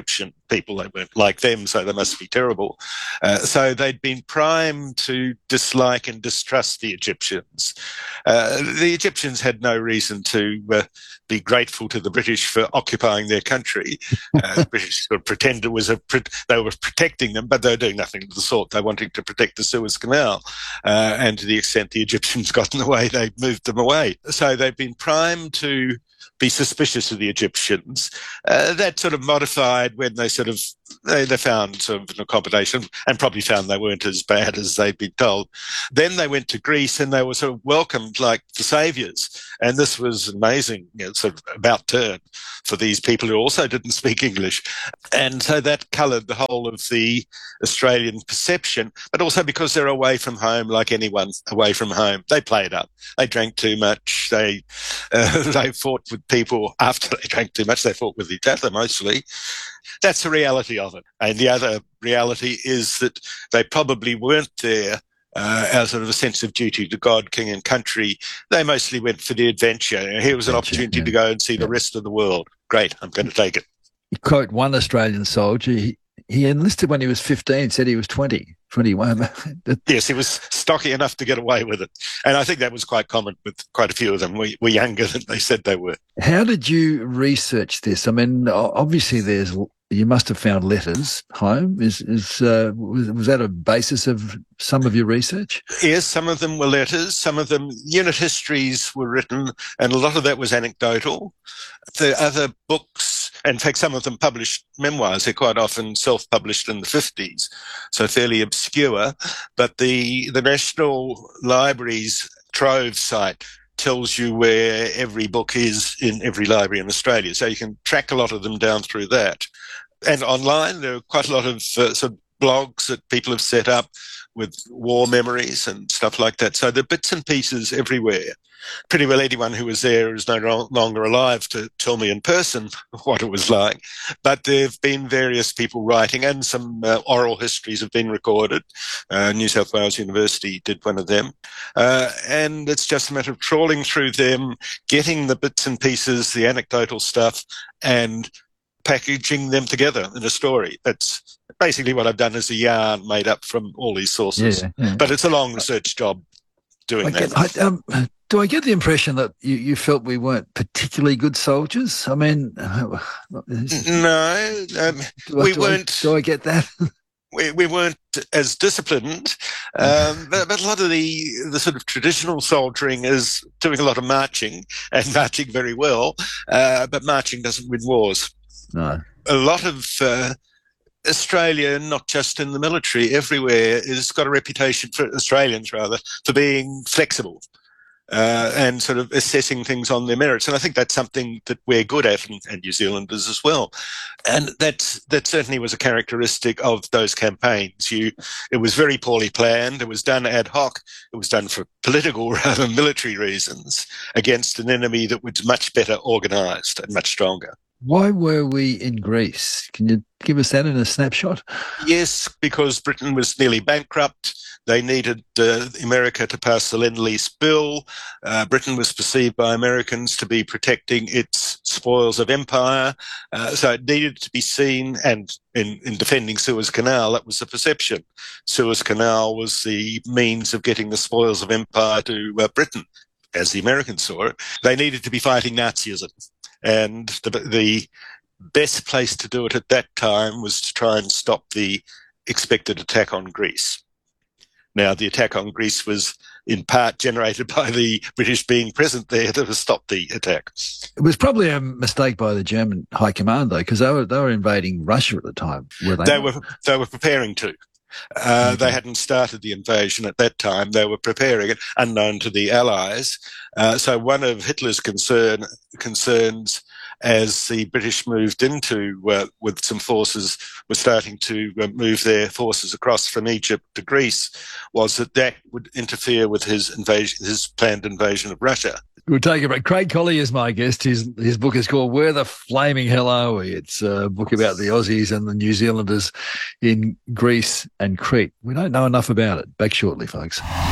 people. They weren't like them, so they must be terrible. Uh, so they'd been primed to dislike and distrust the Egyptians. Uh, the Egyptians had no reason to uh, be grateful to the British for occupying their country. Uh, the British sort of pretended it was a they were protecting them, but they were doing nothing of the sort. They wanted to protect the Suez Canal, uh, and to the extent the Egyptians got in the way, they moved them away. So they've been primed to be suspicious of the Egyptians. Uh, that sort of modified when they sort of they, they found sort of an accommodation and probably found they weren't as bad as they'd been told. Then they went to Greece and they were sort of welcomed like the saviours. And this was amazing, you know, sort of about turn for these people who also didn't speak English. And so that coloured the whole of the Australian perception, but also because they're away from home like anyone away from home. They played up. They drank too much. They uh, they fought with people after they drank too much. They fought with each other mostly. That's the reality of it. And the other reality is that they probably weren't there uh, as sort of a sense of duty to God, king and country. They mostly went for the adventure. You know, here was an opportunity yeah. to go and see the rest of the world. Great, I'm going to take it. You quote one Australian soldier. He, he enlisted when he was fifteen, said he was twenty, twenty-one. Yes, he was stocky enough to get away with it. And I think that was quite common with quite a few of them. We were younger than they said they were. How did you research this? I mean, obviously there's... You must have found letters home. Is is uh, was, was that a basis of some of your research? Yes, some of them were letters. Some of them unit histories were written, and a lot of that was anecdotal. The other books, in fact, some of them published memoirs. They're quite often self-published in the fifties, so fairly obscure. But the the National Library's Trove site tells you where every book is in every library in Australia. So you can track a lot of them down through that. And online, there are quite a lot of uh, sort of blogs that people have set up with war memories and stuff like that. So there are bits and pieces everywhere. Pretty well anyone who was there is no longer alive to tell me in person what it was like. But there have been various people writing, and some uh, oral histories have been recorded. Uh, New South Wales University did one of them. Uh, and it's just a matter of trawling through them, getting the bits and pieces, the anecdotal stuff, and packaging them together in a story. That's basically what I've done, is a yarn made up from all these sources. Yeah, yeah. But it's a long research job doing I that. Get, I, um, do I get the impression that you, you felt we weren't particularly good soldiers? I mean, no, um, do we I, do weren't. I, do I get that? we, we weren't as disciplined, um, but, but a lot of the the sort of traditional soldiering is doing a lot of marching and marching very well, uh, but marching doesn't win wars. No, a lot of. Uh, Australia, not just in the military, everywhere, has got a reputation for Australians, rather, for being flexible uh, and sort of assessing things on their merits. And I think that's something that we're good at, and, and New Zealanders as well. And that's, that certainly was a characteristic of those campaigns. You, it was very poorly planned. It was done ad hoc. It was done for political rather than military reasons against an enemy that was much better organised and much stronger. Why were we in Greece? Can you give us that in a snapshot? Yes, because Britain was nearly bankrupt. They needed uh, America to pass the Lend-Lease bill. Uh, Britain was perceived by Americans to be protecting its spoils of empire. Uh, so it needed to be seen, and in, in defending Suez Canal, that was the perception. Suez Canal was the means of getting the spoils of empire to uh, Britain, as the Americans saw it. They needed to be fighting Nazism. And the, the best place to do it at that time was to try and stop the expected attack on Greece. Now, the attack on Greece was in part generated by the British being present there to stop the attack. It was probably a mistake by the German High Command, though, because they were they were invading Russia at the time. Were they? They were they were preparing to. Uh, Okay. They hadn't started the invasion at that time. They were preparing it, unknown to the Allies. Uh, so one of Hitler's concern concerns, as the British moved into, uh, with some forces, were starting to uh, move their forces across from Egypt to Greece, was that that would interfere with his invasion, his planned invasion of Russia. We'll take it back. Craig Colley is my guest. His his book is called Where the Flaming Hell Are We? It's a book about the Aussies and the New Zealanders in Greece and Crete. We don't know enough about it. Back shortly, folks.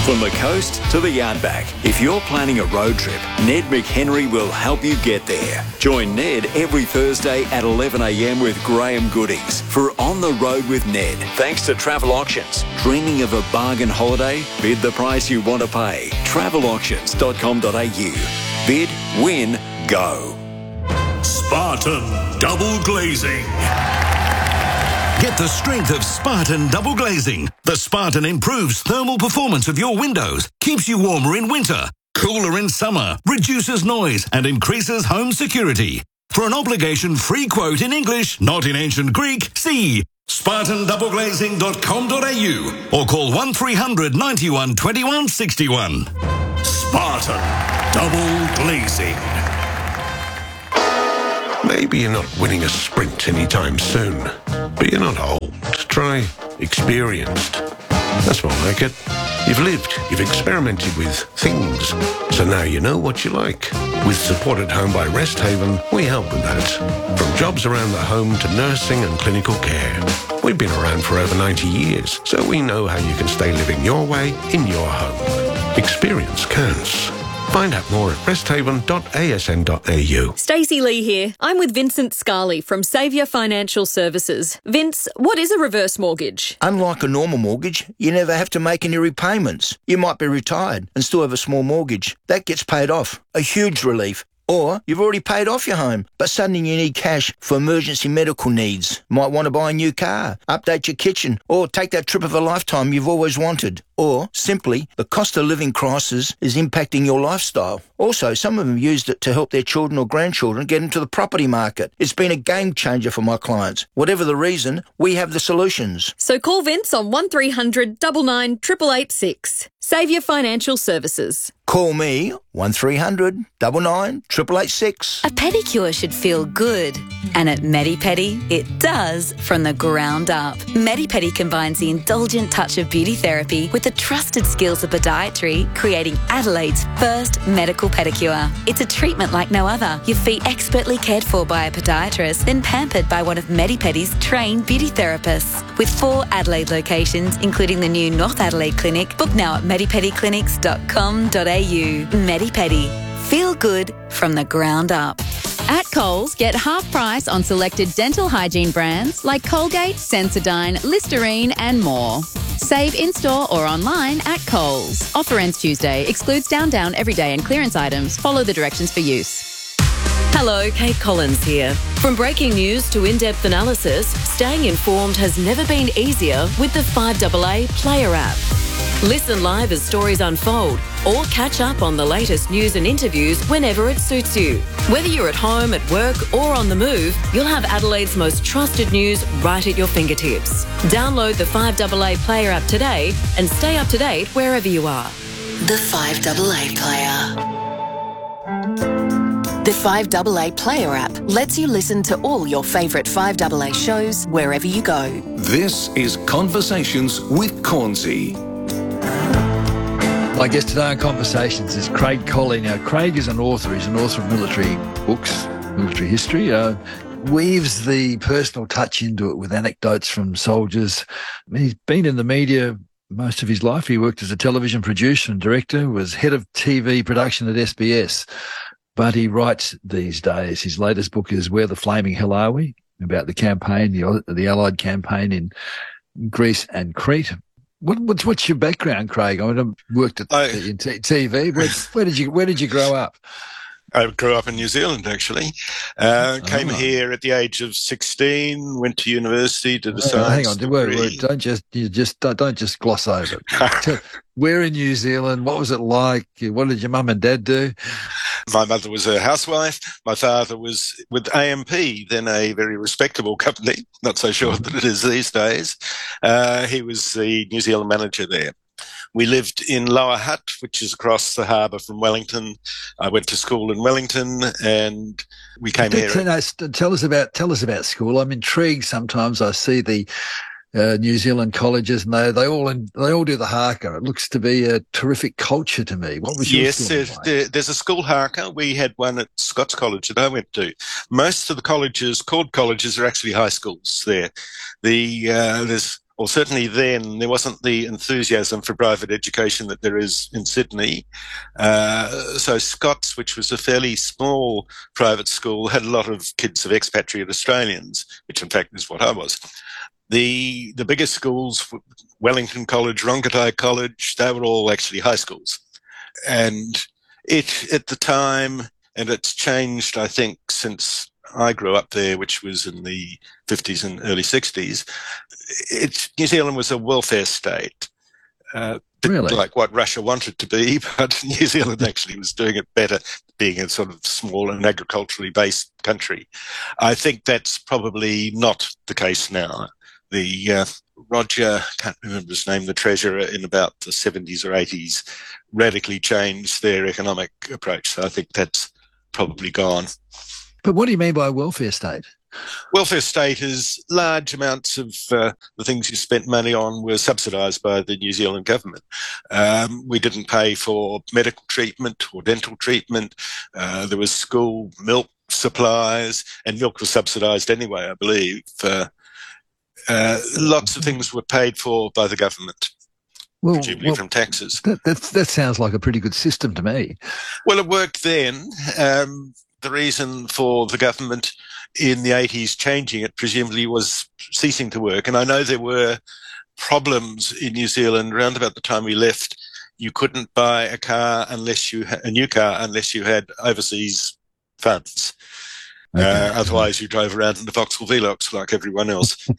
From the coast to the outback, if you're planning a road trip, Ned McHenry will help you get there. Join Ned every Thursday at eleven a m with Graham Goodings for On the Road with Ned. Thanks to Travel Auctions. Dreaming of a bargain holiday? Bid the price you want to pay. travel auctions dot com dot a u. Bid, win, go. Spartan Double Glazing. Get the strength of Spartan Double Glazing. The Spartan improves thermal performance of your windows, keeps you warmer in winter, cooler in summer, reduces noise and increases home security. For an obligation-free quote in English, not in ancient Greek, see spartan double glazing dot com dot a u or call one three hundred ninety-one twenty-one sixty-one. Spartan Double Glazing. Maybe you're not winning a sprint anytime soon, but you're not old. Try experienced. That's more like it. You've lived, you've experimented with things, so now you know what you like. With Support at Home by Rest Haven, we help with that. From jobs around the home to nursing and clinical care. We've been around for over ninety years, so we know how you can stay living your way in your home. Experience counts. Find out more at rest haven dot a s n dot a u. Stacey Lee here. I'm with Vincent Scarley from Saviour Financial Services. Vince, what is a reverse mortgage? Unlike a normal mortgage, you never have to make any repayments. You might be retired and still have a small mortgage. That gets paid off. A huge relief. Or you've already paid off your home, but suddenly you need cash for emergency medical needs. Might want to buy a new car, update your kitchen, or take that trip of a lifetime you've always wanted. Or, simply, the cost of living crisis is impacting your lifestyle. Also, some of them used it to help their children or grandchildren get into the property market. It's been a game changer for my clients. Whatever the reason, we have the solutions. So call Vince on one three hundred nine nine eight eight eight six. Saviour Financial Services. Call me, one three hundred nine nine eight eight eight six. A pedicure should feel good. And at Medi-Pedi, it does from the ground up. Medi-Pedi combines the indulgent touch of beauty therapy with the trusted skills of podiatry, creating Adelaide's first medical pedicure. It's a treatment like no other. Your feet expertly cared for by a podiatrist, then pampered by one of Medi-Pedi's trained beauty therapists. With four Adelaide locations, including the new North Adelaide Clinic, book now at medi pedi clinics dot com dot a u. Medi-Pedi. Feel good from the ground up. At Coles, get half price on selected dental hygiene brands like Colgate, Sensodyne, Listerine and more. Save in-store or online at Coles. Offer ends Tuesday. Excludes Down Down, Everyday and clearance items. Follow the directions for use. Hello, Kate Collins here. From breaking news to in-depth analysis, staying informed has never been easier with the five A A Player app. Listen live as stories unfold or catch up on the latest news and interviews whenever it suits you. Whether you're at home, at work or on the move, you'll have Adelaide's most trusted news right at your fingertips. Download the five A A Player app today and stay up to date wherever you are. The five A A Player. The five A A Player app lets you listen to all your favourite five A A shows wherever you go. This is Conversations with Cornsey. My guest today on Conversations is Craig Colley. Now, Craig is an author. He's an author of military books, military history, uh, weaves the personal touch into it with anecdotes from soldiers. I mean, he's been in the media most of his life. He worked as a television producer and director, was head of T V production at S B S. But he writes these days. His latest book is Where the Flaming Hell Are We? About the campaign, the, the Allied campaign in Greece and Crete. What, what's what's your background, Craig? I mean, I worked at I, in t- TV. Where, where did you Where did you grow up? I grew up in New Zealand, actually. Uh, came oh. here at the age of sixteen. Went to university, did a oh, science Hang on, degree. Wait, wait, don't just you just don't, don't just gloss over it. Where in New Zealand? What was it like? What did your mum and dad do? My mother was a housewife. My father was with A M P, then a very respectable company. Not so sure that it is these days. Uh, he was the New Zealand manager there. We lived in Lower Hutt, which is across the harbour from Wellington. I went to school in Wellington, and we came here. No, tell us about tell us about school. I'm intrigued. Sometimes I see the uh, New Zealand colleges, and they they all in, they all do the haka. It looks to be a terrific culture to me. What was your yes, school there's, like? there, there's a school haka. We had one at Scots College that I went to. Most of the colleges, called colleges, are actually high schools there. The uh, there's or certainly then, there wasn't the enthusiasm for private education that there is in Sydney. Uh, so Scott's, which was a fairly small private school, had a lot of kids of expatriate Australians, which in fact is what I was. The the bigger schools, Wellington College, Rongotai College, they were all actually high schools. And it, at the time, and it's changed, I think, since I grew up there, which was in the fifties and early sixties, it's, New Zealand was a welfare state. Uh, really? Like what Russia wanted to be, but New Zealand actually was doing it better, being a sort of small and agriculturally based country. I think that's probably not the case now. The uh, Roger, can't remember his name, the treasurer in about the seventies or eighties, radically changed their economic approach. So I think that's probably gone. But what do you mean by welfare state? Welfare state is large amounts of uh, the things you spent money on were subsidised by the New Zealand government. Um, we didn't pay for medical treatment or dental treatment. Uh, there was school milk supplies, and milk was subsidised anyway, I believe. Uh, uh, lots of things were paid for by the government. Well, presumably well, from taxes. That, that, that sounds like a pretty good system to me. Well, it worked then. Um, the reason for the government in the eighties changing it presumably was ceasing to work. And I know there were problems in New Zealand around about the time we left. You couldn't buy a car unless you ha- a new car unless you had overseas funds. Okay. Uh, otherwise, you drove around in the Vauxhall Velox like everyone else.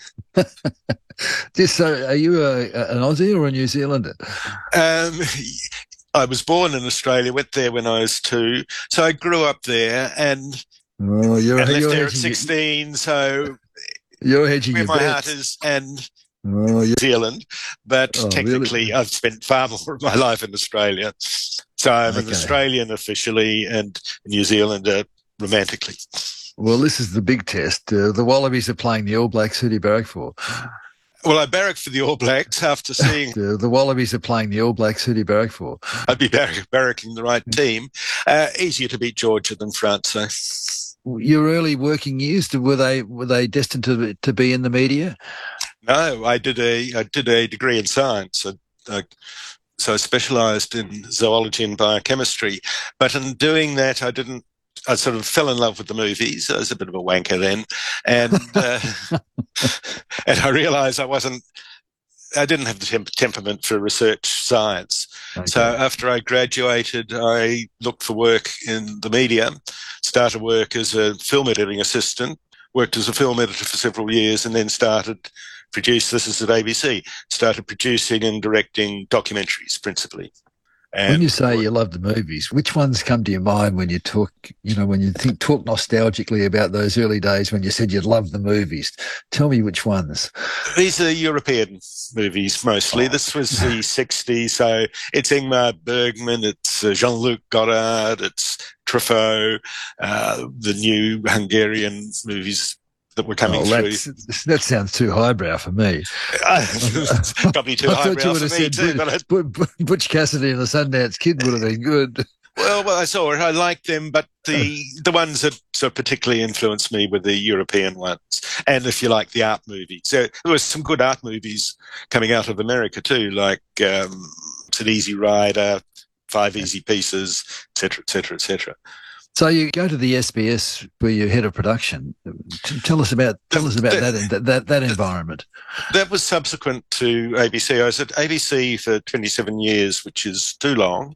Just so, are you a, an Aussie or a New Zealander? Um, I was born in Australia, went there when I was two, so I grew up there and, oh, you're, and left you're there at sixteen. Your, so you're hedging where your my bets. heart is, and oh, New Zealand, but oh, technically really? I've spent far more of my life in Australia. So I'm okay. An Australian officially and a New Zealander romantically. Well, this is the big test. Uh, the Wallabies are playing the All Blacks. Who do you barrack for? Well, I barrack for the All Blacks after seeing... the, the Wallabies are playing the All Blacks. Who do you barrack for? I'd be barrack- barracking the right team. Uh, easier to beat Georgia than France, so... Your early working years, were they were they destined to to be in the media? No, I did a I did a degree in science. I, I, so I specialised in zoology and biochemistry. But in doing that, I didn't... I sort of fell in love with the movies. I was a bit of a wanker then. And uh, and I realised I wasn't, I didn't have the temp- temperament for research science. Okay. So after I graduated, I looked for work in the media, started work as a film editing assistant, worked as a film editor for several years, and then started produce, this is at A B C, started producing and directing documentaries principally. And when you say you love the movies, which ones come to your mind when you talk, you know, when you think, talk nostalgically about those early days when you said you loved the movies? Tell me which ones. These are European movies mostly. Oh. This was the sixties, so it's Ingmar Bergman, it's uh, Jean-Luc Godard, it's Truffaut, uh, the new Hungarian movies that were coming oh, through. That sounds too highbrow for me. Probably too highbrow for me too. Butch, but I... Butch Cassidy and the Sundance Kid would have been good. Well, well, I saw it. I liked them, but the the ones that sort of particularly influenced me were the European ones, and if you like, the art movies. So there was some good art movies coming out of America too, like um, It's an Easy Rider, Five Easy Pieces, et cetera, et cetera, et cetera. So you go to the S B S where you're head of production. Tell us about tell us about that that that, that environment. That was subsequent to A B C. I was at A B C for twenty-seven years, which is too long.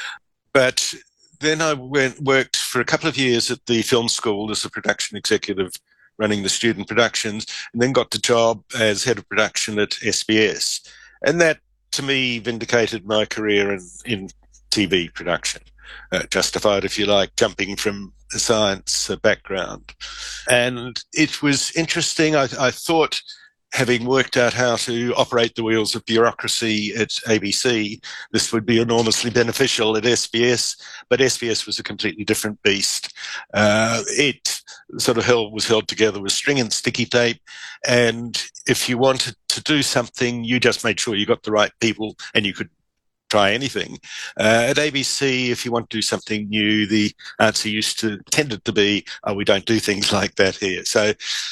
But then I went worked for a couple of years at the film school as a production executive, running the student productions, and then got the job as head of production at S B S. And that, to me, vindicated my career in, in T V production. Uh, justified, if you like, jumping from a science uh, background. And it was interesting. I, I thought, having worked out how to operate the wheels of bureaucracy at A B C, this would be enormously beneficial at S B S, but S B S was a completely different beast. Uh, it sort of held, was held together with string and sticky tape, and if you wanted to do something, you just made sure you got the right people and you could try anything. Uh, at A B C, if you want to do something new, the answer used to tended to be, oh, we don't do things like that here. So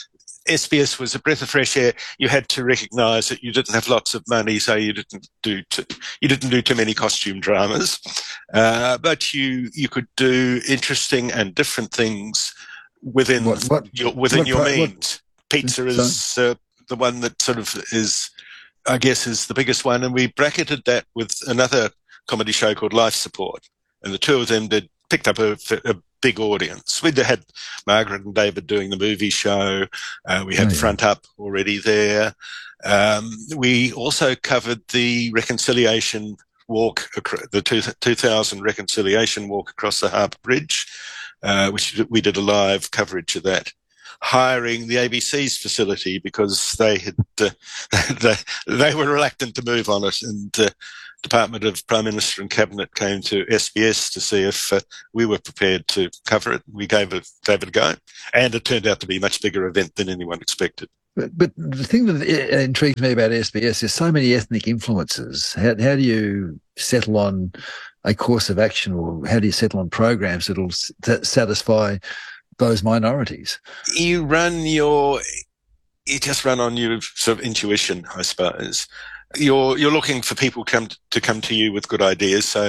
S B S was a breath of fresh air. You had to recognise that you didn't have lots of money, so you didn't do too, you didn't do too many costume dramas, uh, but you you could do interesting and different things within what, what, your within what, your what, means. Pizza is uh, the one that sort of is, I guess, is the biggest one, and we bracketed that with another comedy show called Life Support, and the two of them did picked up a, a big audience. We'd had Margaret and David doing the movie show. Uh, we had oh, yeah. Front Up already there. Um, we also covered the reconciliation walk, the two, two thousand reconciliation walk across the Harbour Bridge, uh, which we did a live coverage of that, hiring the A B C's facility because they had uh, they, they were reluctant to move on it, and uh, Department of Prime Minister and Cabinet came to S B S to see if uh, we were prepared to cover it. We gave it, gave it a go, and it turned out to be a much bigger event than anyone expected. But, but the thing that intrigues me about S B S is so many ethnic influences. How, how do you settle on a course of action, or how do you settle on programs that will s- satisfy those minorities? You run your, you just run on your sort of intuition, I suppose. You're you're looking for people come to come to you with good ideas. So,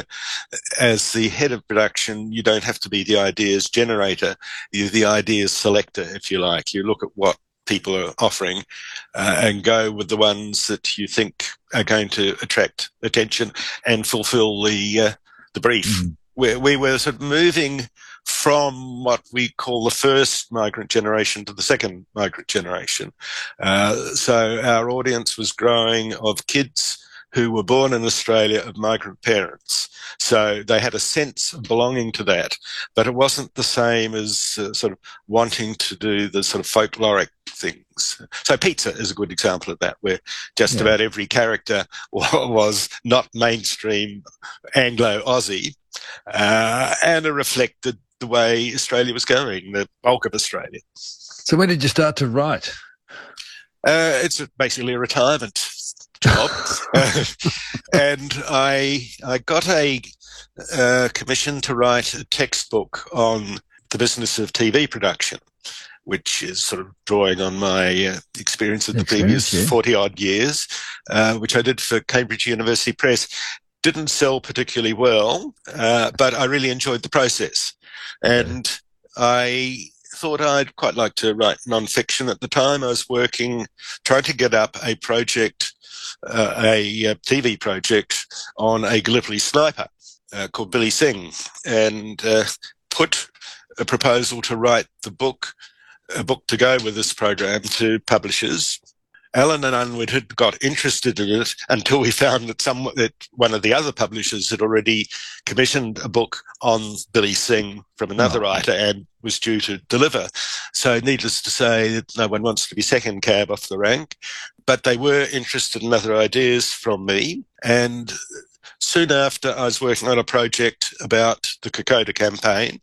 as the head of production, you don't have to be the ideas generator. You're the ideas selector, if you like. You look at what people are offering uh, and go with the ones that you think are going to attract attention and fulfil the uh, the brief. Mm-hmm. We, we were sort of moving from what we call the first migrant generation to the second migrant generation. Uh, so our audience was growing of kids who were born in Australia of migrant parents. So they had a sense of belonging to that, but it wasn't the same as uh, sort of wanting to do the sort of folkloric things. So Pizza is a good example of that, where just yeah. about every character was not mainstream Anglo-Aussie, uh, and it reflected the way Australia was going, the bulk of Australia. So when did you start to write? Uh, it's basically a retirement job. uh, and I I got a uh, commission to write a textbook on the business of T V production, which is sort of drawing on my uh, experience of the previous yeah. forty-odd years, uh, which I did for Cambridge University Press. Didn't sell particularly well, uh, but I really enjoyed the process. And I thought I'd quite like to write non-fiction. At the time, I was working, trying to get up a project, uh, a, a T V project on a Gallipoli sniper uh, called Billy Singh, and uh, put a proposal to write the book, a book to go with this program, to publishers. Allen and Unwin had got interested in it until we found that some that one of the other publishers had already commissioned a book on Billy Singh from another oh. writer and was due to deliver. So needless to say, no one wants to be second cab off the rank, but they were interested in other ideas from me. And soon after, I was working on a project about the Kokoda campaign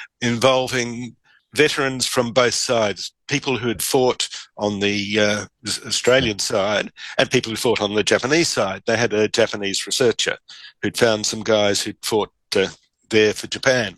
involving veterans from both sides, people who had fought on the uh, Australian side and people who fought on the Japanese side. They had a Japanese researcher who'd found some guys who'd fought uh, there for Japan.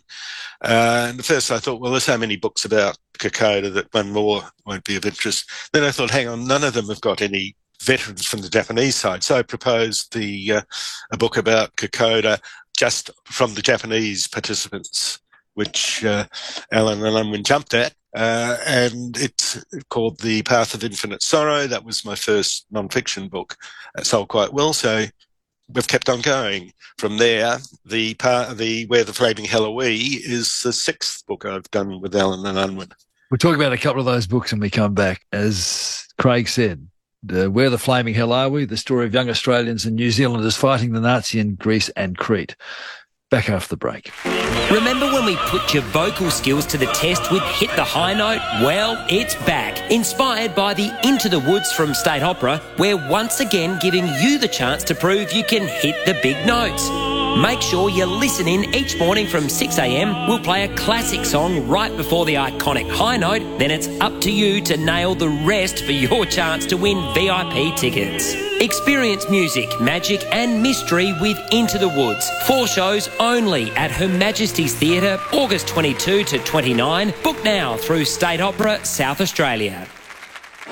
Uh, and at first I thought, well, there's so many books about Kokoda that one more won't be of interest. Then I thought, hang on, none of them have got any veterans from the Japanese side. So I proposed the uh, a book about Kokoda just from the Japanese participants, which uh, Allen and Unwin jumped at, uh, and it's called The Path of Infinite Sorrow. That was my first non-fiction book. It sold quite well, so we've kept on going. From there, the part, the Where the Flaming Halloween is the sixth book I've done with Allen and Unwin. We'll talk about a couple of those books when we come back. As Craig said, the Where the Flaming Hell Are We? The story of young Australians and New Zealanders fighting the Nazi in Greece and Crete. Back after the break. Remember when we put your vocal skills to the test with Hit the High Note? Well, it's back. Inspired by the Into the Woods from State Opera, we're once again giving you the chance to prove you can hit the big notes. Make sure you listen in each morning from six a.m. We'll play a classic song right before the iconic high note. Then it's up to you to nail the rest for your chance to win V I P tickets. Experience music, magic and mystery with Into the Woods. Four shows only at Her Majesty's Theatre, August twenty-second to twenty-ninth. Book now through State Opera South Australia.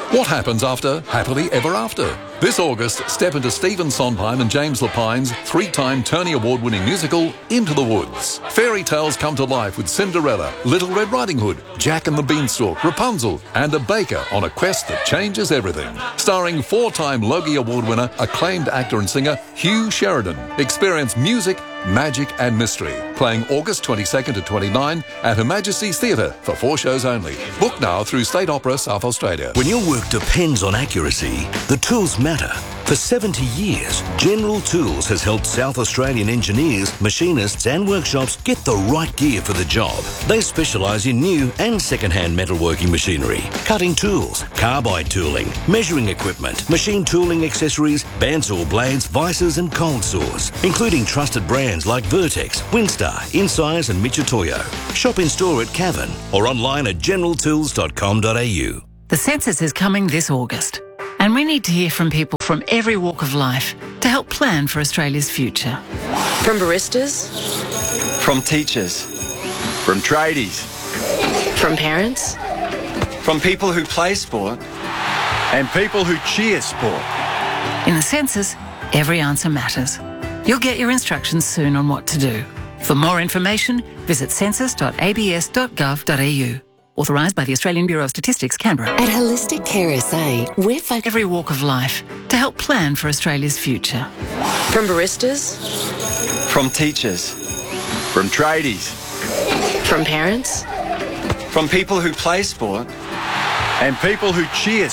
What happens after Happily Ever After? This August, step into Stephen Sondheim and James Lapine's three-time Tony Award-winning musical, Into the Woods. Fairy tales come to life with Cinderella, Little Red Riding Hood, Jack and the Beanstalk, Rapunzel, and a baker on a quest that changes everything. Starring four-time Logie Award winner, acclaimed actor and singer Hugh Sheridan. Experience music, magic and mystery. Playing August twenty-second to twenty-ninth at Her Majesty's Theatre for four shows only. Book now through State Opera South Australia. When your work depends on accuracy, the tools matter. For seventy years, General Tools has helped South Australian engineers, machinists and workshops get the right gear for the job. They specialise in new and second-hand metalworking machinery, cutting tools, carbide tooling, measuring equipment, machine tooling accessories, bandsaw blades, vices and cold saws, including trusted brands like Vertex, Winstar, Insize and Michitoyo. Shop in store at Cavan or online at general tools dot com dot a u. The census is coming this August, and we need to hear from people from every walk of life to help plan for Australia's future. From baristas, from teachers, from tradies, from parents, from people who play sport, and people who cheer sport. In the census, every answer matters. You'll get your instructions soon on what to do. For more information, visit census dot a b s dot gov dot a u. Authorised by the Australian Bureau of Statistics, Canberra. At Holistic Care S A, we're focused every walk of life to help plan for Australia's future. From baristas, from teachers, from tradies, from parents, from people who play sport, and people who cheer